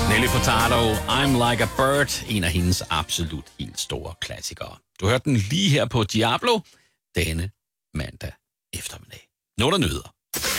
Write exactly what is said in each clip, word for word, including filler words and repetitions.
Nelly Furtado, I'm Like a Bird, en af hendes absolut helt store klassikere. Du hørte den lige her på Diablo denne mandag eftermiddag. Nå, der nyheder.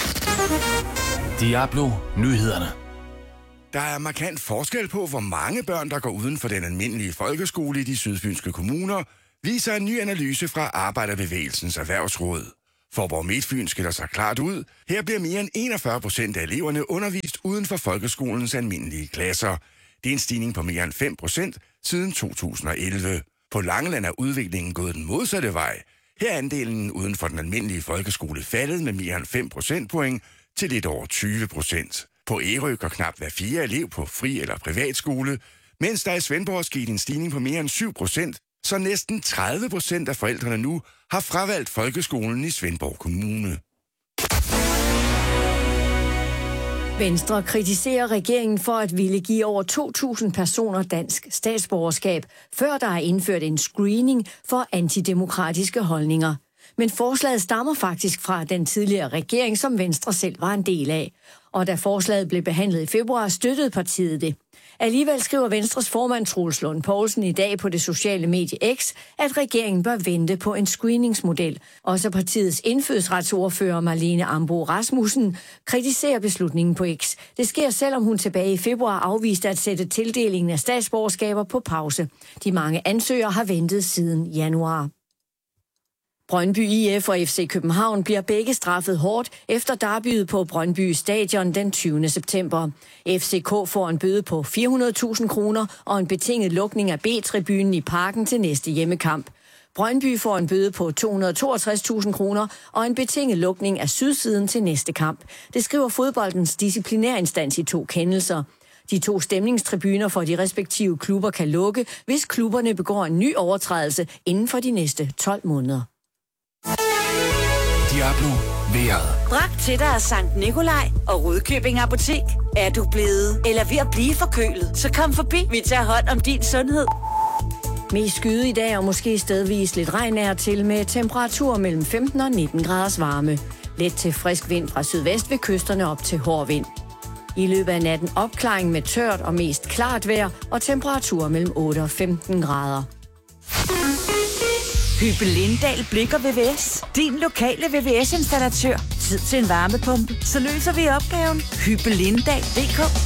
Diablo nyhederne. Der er markant forskel på, hvor mange børn, der går uden for den almindelige folkeskole i de sydfynske kommuner, viser en ny analyse fra Arbejderbevægelsens Erhvervsråd. Faaborg Midtfyn skiller sig klart ud. Her bliver mere end enogfyrre procent af eleverne undervist uden for folkeskolens almindelige klasser. Det er en stigning på mere end fem procent siden to tusind og elleve. På Langeland er udviklingen gået den modsatte vej. Her er andelen uden for den almindelige folkeskole faldet med mere end fem procentpoint til lidt over tyve procent. På Ærø går knap hver fire elev på fri- eller privatskole, mens der i Svendborg skete en stigning på mere end syv procent, så næsten tredive procent af forældrene nu har fravalgt folkeskolen i Svendborg Kommune. Venstre kritiserer regeringen for at ville give over to tusind personer dansk statsborgerskab, før der er indført en screening for antidemokratiske holdninger. Men forslaget stammer faktisk fra den tidligere regering, som Venstre selv var en del af. Og da forslaget blev behandlet i februar, støttede partiet det. Alligevel skriver Venstres formand Troels Lund Poulsen i dag på det sociale medie X, at regeringen bør vente på en screeningsmodel. Også partiets indfødsretsordfører Marlene Ambo Rasmussen kritiserer beslutningen på X. Det sker, selvom hun tilbage i februar afviste at sætte tildelingen af statsborgerskaber på pause. De mange ansøgere har ventet siden januar. Brøndby I F og F C København bliver begge straffet hårdt efter derbyet på Brøndby Stadion den tyvende september. F C K får en bøde på fire hundrede tusind kroner og en betinget lukning af B-tribunen i Parken til næste hjemmekamp. Brøndby får en bøde på to hundrede og toogtres tusind kroner og en betinget lukning af sydsiden til næste kamp. Det skriver fodboldens disciplinærinstans i to kendelser. De to stemningstribuner for de respektive klubber kan lukke, hvis klubberne begår en ny overtrædelse inden for de næste tolv måneder. Diablo vejret. Bragt til dig af Sankt Nikolaj og Rudkøbing Apotek. Er du blevet eller ved at blive forkølet, så kom forbi. Vi tager hånd om din sundhed. Mest skyde i dag og måske stedvis lidt regn er til med temperaturer mellem femten og nitten graders varme. Let til frisk vind fra sydvest ved kysterne op til hård vind. I løbet af natten opklaring med tørt og mest klart vejr og temperaturer mellem otte og femten grader. Hyppe Lindahl Blik og V V S. Din lokale V V S-installatør. Tid til en varmepumpe. Så løser vi opgaven. Hyppe Lindahl punktum d k.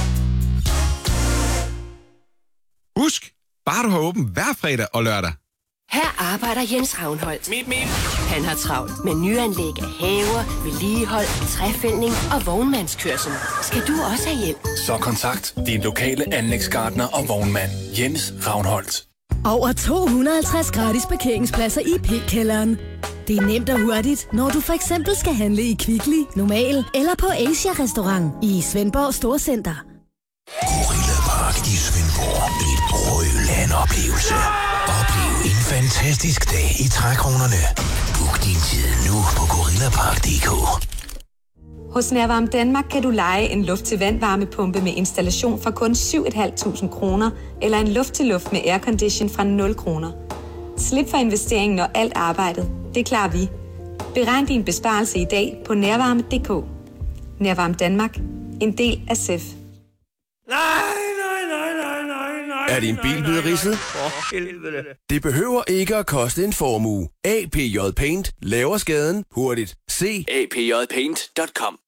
Husk, bare du har åbent hver fredag og lørdag. Her arbejder Jens Ravnholdt. Mit, mit. Han har travlt med nyanlæg af haver, vedligehold, træfældning og vognmandskørsel. Skal du også have hjælp? Så kontakt din lokale anlægsgartner og vognmand Jens Ravnholdt. Over to hundrede og halvtreds gratis parkeringspladser i P-kælderen. Det er nemt og hurtigt, når du for eksempel skal handle i Kvickly, Normal eller på Asia-restaurant i Svendborg Storcenter. Gorilla Park i Svendborg. Et brølende oplevelse. Oplev en fantastisk dag i trækronerne. Book din tid nu på gorilla park punktum d k. Hos Nærvarme Danmark kan du leje en luft-til-vand-varmepumpe med installation fra kun syv tusind fem hundrede kroner eller en luft-til-luft med aircondition fra nul kroner. Slip for investeringen, når alt arbejdet. Det klarer vi. Beregn din besparelse i dag på nærvarme punktum d k. Nærvarme Danmark. En del af S E F. Nej, nej, nej, nej, nej, nej. Er din bil blevet ridset? For helvede. Det behøver ikke at koste en formue. A P J Paint laver skaden hurtigt. Se a p j paint punktum com